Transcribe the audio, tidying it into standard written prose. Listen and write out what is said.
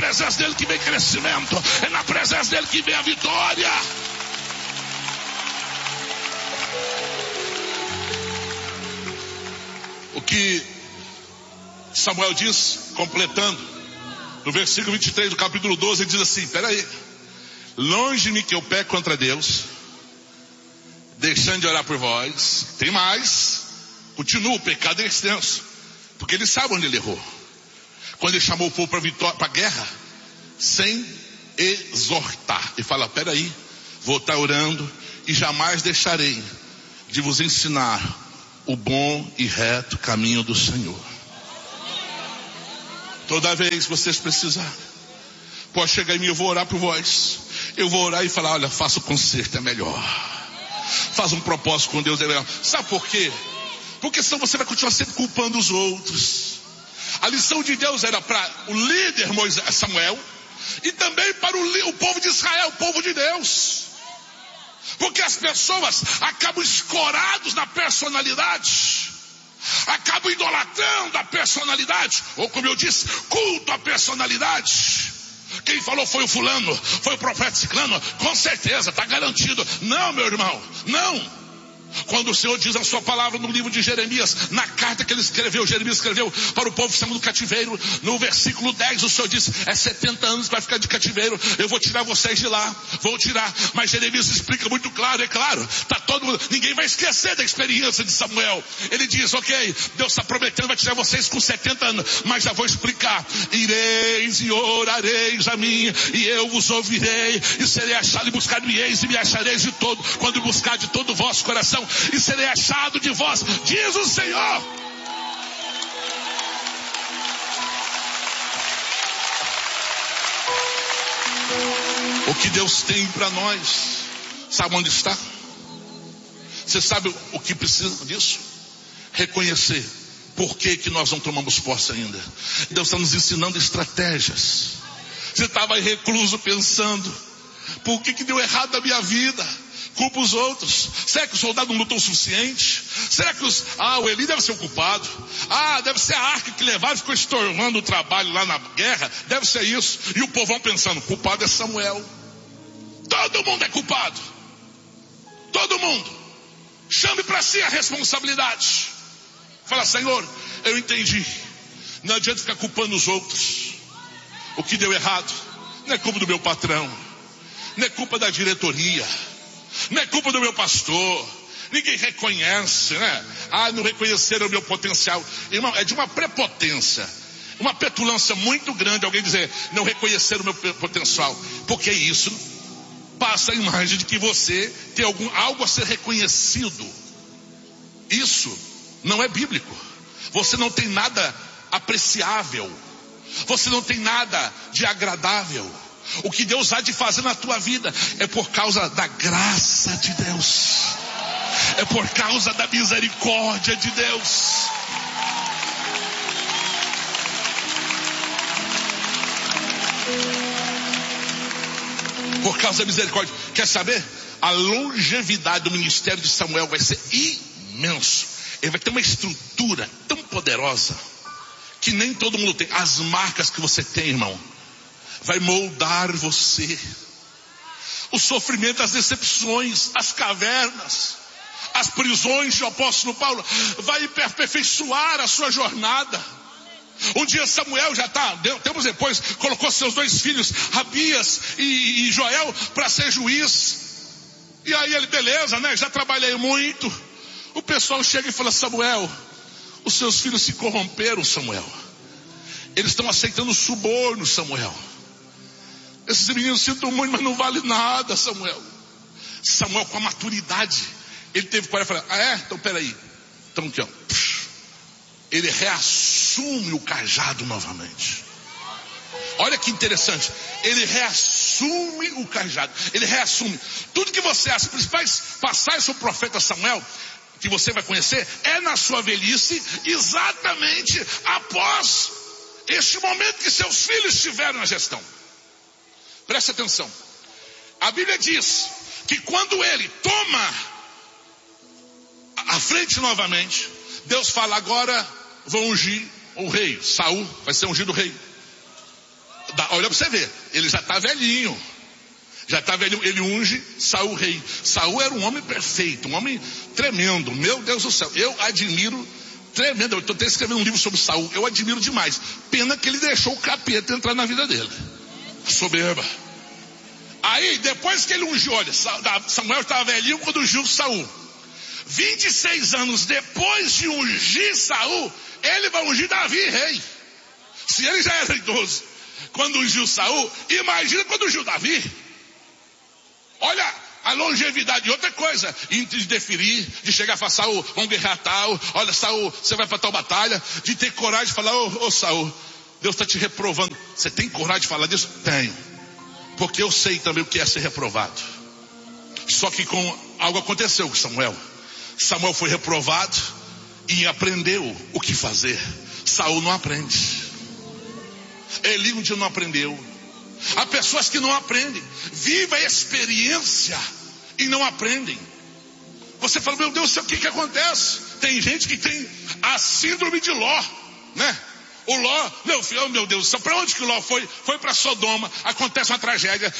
presença dele que vem crescimento, é na presença dele que vem a vitória. O que Samuel diz, completando, no versículo 23 do capítulo 12, ele diz assim: peraí, longe de mim que eu peco contra Deus, deixando de orar por vós. Tem mais, continua, o pecado é extenso, porque ele sabe onde ele errou. Quando ele chamou o povo para a guerra, sem exortar, ele fala: peraí, vou estar orando e jamais deixarei de vos ensinar o bom e reto caminho do Senhor. Toda vez que vocês precisarem, pode chegar em mim, eu vou orar por vós. Eu vou orar e falar: olha, faça o conserto, é melhor. Faz um propósito com Deus, é melhor. Sabe por quê? Porque senão você vai continuar sempre culpando os outros. A lição de Deus era para o líder Samuel e também para o povo de Israel, o povo de Deus. Porque as pessoas acabam escorados na personalidade, acabam idolatrando a personalidade, ou como eu disse, culto à personalidade. Quem falou foi o fulano, foi o profeta ciclano, com certeza, está garantido. Não, meu irmão, não. Quando o Senhor diz a sua palavra no livro de Jeremias, na carta que ele escreveu, Jeremias escreveu para o povo que estava no cativeiro, no versículo 10, o Senhor disse: é 70 anos que vai ficar de cativeiro, eu vou tirar vocês de lá, vou tirar. Mas Jeremias explica muito claro, é claro, tá todo mundo, ninguém vai esquecer da experiência de Samuel. Ele diz: ok, Deus está prometendo, vai tirar vocês com 70 anos, mas já vou explicar: ireis e orareis a mim, e eu vos ouvirei, e serei achado, e buscar-me-eis, e me achareis de todo, quando buscar de todo o vosso coração, e serei achado de vós, diz o Senhor. O que Deus tem para nós, sabe onde está? Você sabe o que precisa disso? Reconhecer por que nós não tomamos posse ainda. Deus está nos ensinando estratégias. Você estava aí recluso pensando: por que deu errado na minha vida? Culpa os outros. Será que o soldado não lutou o suficiente? Será que o Eli deve ser o culpado? Deve ser a arca que levaram e ficou estorvando o trabalho lá na guerra. Deve ser isso. E o povão pensando: culpado é Samuel. Todo mundo é culpado. Todo mundo. Chame para si a responsabilidade. Fala: Senhor, eu entendi. Não adianta ficar culpando os outros. O que deu errado não é culpa do meu patrão, não é culpa da diretoria, não é culpa do meu pastor. Ninguém reconhece, né? Não reconheceram o meu potencial. Irmão, é de uma prepotência, uma petulância muito grande alguém dizer: não reconheceram o meu potencial. Porque isso passa a imagem de que você tem algo a ser reconhecido. Isso não é bíblico. Você não tem nada apreciável. Você não tem nada de agradável. O que Deus há de fazer na tua vida é por causa da graça de Deus. É por causa da misericórdia de Deus. Por causa da misericórdia. Quer saber? A longevidade do ministério de Samuel vai ser imenso. Ele vai ter uma estrutura tão poderosa que nem todo mundo tem. As marcas que você tem, irmão, vai moldar você. O sofrimento, as decepções, as cavernas, as prisões do apóstolo Paulo vai aperfeiçoar a sua jornada. Um dia Samuel tempos depois, colocou seus 2 filhos, Abias e Joel, para ser juiz. E aí ele: beleza, né? Já trabalhei muito. O pessoal chega e fala: Samuel, os seus filhos se corromperam, Samuel. Eles estão aceitando suborno, Samuel. Esses meninos sintam muito, mas não vale nada, Samuel. Samuel, com a maturidade, ele teve que parar e falar: então peraí. Então aqui, ó. Ele reassume o cajado novamente. Olha que interessante. Ele reassume o cajado. Ele reassume. Tudo que você acha, principais passagens sobre o profeta Samuel, que você vai conhecer, é na sua velhice, exatamente após este momento que seus filhos estiveram na gestão. Preste atenção. A Bíblia diz que quando ele toma a frente novamente, Deus fala: agora vou ungir o rei. Saul vai ser ungido rei. Olha para você ver, ele já está velhinho. Ele unge Saul rei. Saul era um homem perfeito, um homem tremendo. Meu Deus do céu, eu admiro tremendo. Eu estou até escrevendo um livro sobre Saul. Eu admiro demais. Pena que ele deixou o capeta entrar na vida dele. Soberba. Aí, depois que ele ungiu, olha, Samuel estava velhinho quando ungiu Saul. 26 anos depois de ungir Saul, ele vai ungir Davi rei. Se ele já era idoso quando ungiu Saul, imagina quando ungiu Davi. Olha a longevidade. E outra coisa, de deferir, de chegar e falar: Saul, vamos guerrear tal. Olha, Saul, você vai para tal batalha. De ter coragem de falar: ô Saul, Deus está te reprovando. Você tem coragem de falar disso? Tenho. Porque eu sei também o que é ser reprovado. Só que algo aconteceu com Samuel. Samuel foi reprovado e aprendeu o que fazer. Saul não aprende. Eli um dia não aprendeu. Há pessoas que não aprendem. Viva a experiência e não aprendem. Você fala: meu Deus, o que acontece? Tem gente que tem a síndrome de Ló, né? O Ló, meu Deus, para onde que Ló foi? Foi para Sodoma. Acontece uma tragédia.